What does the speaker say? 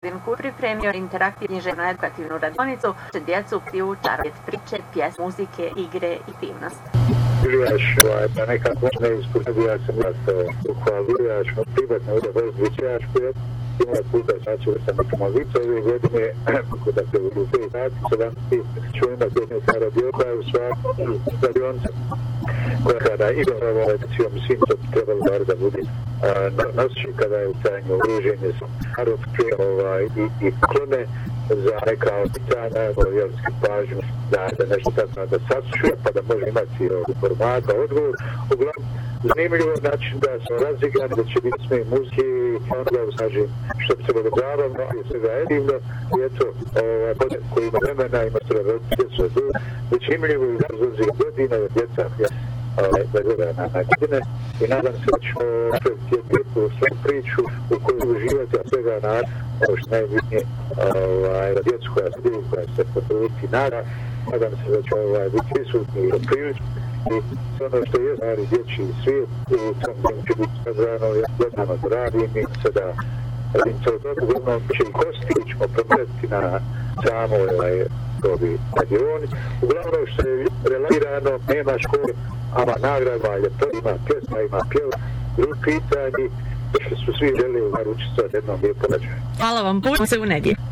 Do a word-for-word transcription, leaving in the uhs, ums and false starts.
Zimku pripremio interaktivnu književnu edukativnu radionicu, će djecu priučavati priče, pjesme, muzike, igre i aktivnosti. Ilijaš, da nekako ne ispušao, ja sam nastao uhvalio, ja ću privatno da vrti, ja ću ima puta znači da sam nekamo vica ove godine, kada se u te dati, sada ću imati jedne radioka u svakom radioncu, koja kada idem ovo edicijom svim, to bi trebalo bar da bude nosići kada je u stanju uruženje sa naropke i, i klone za neka pitanja, jelski pažnju, da, da nešto tako da saslušuje, pa da može imati formata, odgovor. Uglavnom, zanimljivo način da smo razigrani, da će biti sve muzike i onda usnažim što bi se bilo zabavno, ali sve ga edivno, i eto, ovaj, potem koji ima vremena, ima stroje roditelje, sve zove, već imljivo i razlozi godina od djeca, ja, ovaj, da gleda na, na godine, i nadam se da ćemo napraviti jednu svoju priču u kojoj uživati, a svega na ono što najbitnije, ovaj, na djecu koja se divi, koja se potruditi nada, nadam se da će ovaj, biti prisutni i prilično. I ono što je znari dječji svijet, u tom dnevnu će biti sadržano jednano da radim i se da radim to dobro, uglavnom će i kosti, ćemo promijeniti na samo ovaj, ovi stadioni. Uglavnom što je relatirano, nema škole, ama nagrada, je to ima pjesma, ima pjeva, drugi pitanje, što su svi želi naručiti sa jednom lijepom večerom. Hvala vam, puno se u nedjelju.